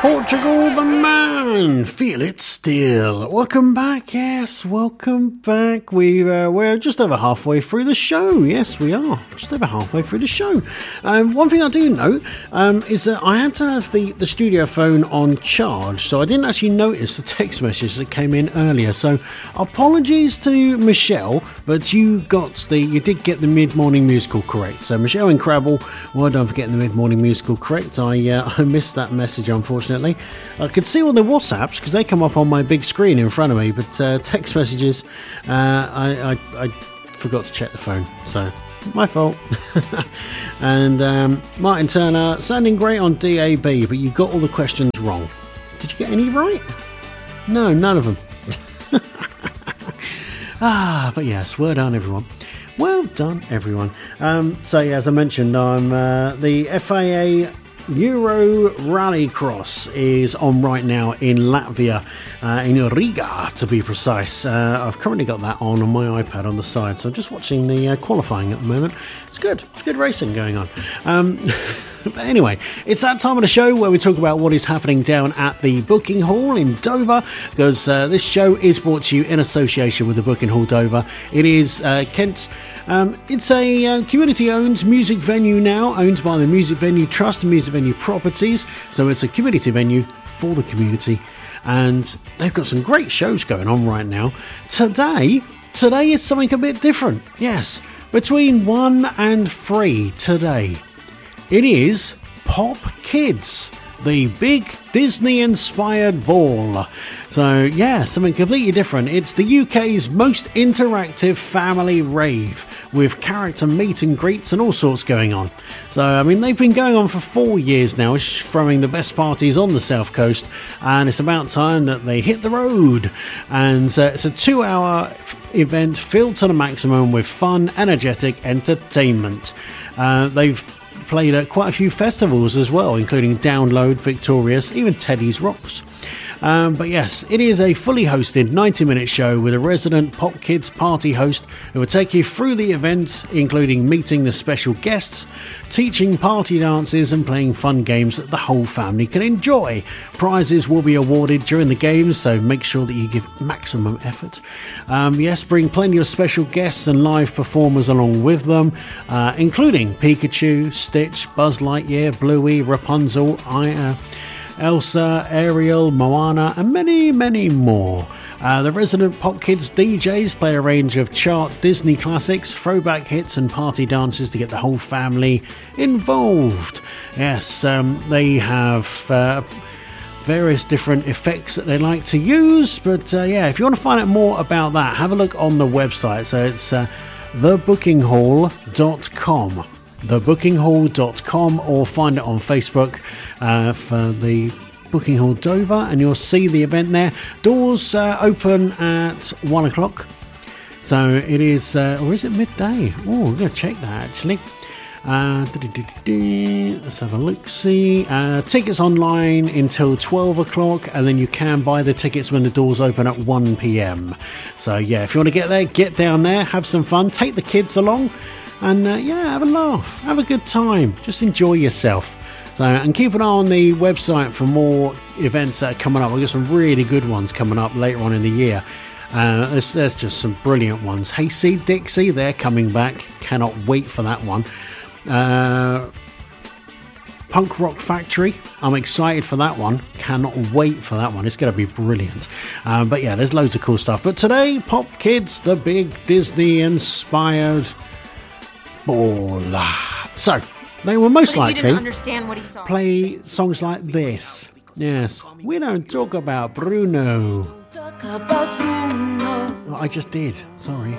Portugal the Man, Feel It Still. Welcome back, yes, welcome back. We're just over halfway through the show. Yes, we are, just over halfway through the show. One thing I do note is that I had to have the studio phone on charge, so I didn't actually notice the text message that came in earlier. So apologies to Michelle, but you did get the mid-morning musical correct. So Michelle and Crabble, well done for getting the mid-morning musical correct. I missed that message, unfortunately. I could see all the WhatsApps because they come up on my big screen in front of me, but text messages, I forgot to check the phone, so my fault. And Martin Turner, sounding great on DAB, but you got all the questions wrong. Did you get any right? No, none of them. But yes, well done, everyone. Well done, everyone. So yeah, as I mentioned, I'm the FIA Euro Rallycross is on right now in Latvia, in Riga to be precise. I've currently got that on my iPad on the side, so I'm just watching the qualifying at the moment. It's good racing going on. But anyway, it's that time of the show where we talk about what is happening down at the Booking Hall in Dover, because this show is brought to you in association with the Booking Hall Dover. It is Kent's. It's a community-owned music venue now, owned by the Music Venue Trust and Music Venue Properties. So it's a community venue for the community, and they've got some great shows going on right now. Today is something a bit different. Yes, between 1 and 3 today. It is Pop Kids, the big Disney-inspired ball. So yeah, something completely different. It's the UK's most interactive family rave, with character meet and greets and all sorts going on. So I mean, they've been going on for 4 years now, throwing the best parties on the South Coast, and it's about time that they hit the road. And it's a 2-hour event filled to the maximum with fun, energetic entertainment. They've played at quite a few festivals as well, including Download, Victorious, even Teddy's Rocks. But yes, it is a fully hosted 90-minute show with a resident Pop Kids party host who will take you through the event, including meeting the special guests, teaching party dances and playing fun games that the whole family can enjoy. Prizes will be awarded during the games, so make sure that you give maximum effort. Yes, bring plenty of special guests and live performers along with them, including Pikachu, Stitch, Buzz Lightyear, Bluey, Rapunzel, Elsa, Ariel, Moana, and many, many more. The resident Pop Kids DJs play a range of chart Disney classics, throwback hits, and party dances to get the whole family involved. Yes, they have various different effects that they like to use, but yeah, if you want to find out more about that, have a look on the website. So it's thebookinghall.com. thebookinghall.com, or find it on Facebook for the Booking Hall Dover, and you'll see the event there. Doors open at 1 o'clock, so it is, or is it midday? Oh, I'm going to check that actually. Let's have a look. See, tickets online until 12 o'clock, and then you can buy the tickets when the doors open at 1 p.m. So yeah, if you want to get there, get down there, have some fun, take the kids along, and yeah, have a laugh, have a good time, just enjoy yourself. So, and keep an eye on the website for more events that are coming up. We've got some really good ones coming up later on in the year. There's just some brilliant ones. Hey See Dixie, they're coming back. Cannot wait for that one. Punk Rock Factory, I'm excited for that one. Cannot wait for that one. It's going to be brilliant. But yeah, there's loads of cool stuff. But today, Pop Kids, the big Disney-inspired ball. So, they will most likely play songs like this. Yes, we don't talk about Bruno. I just did, sorry.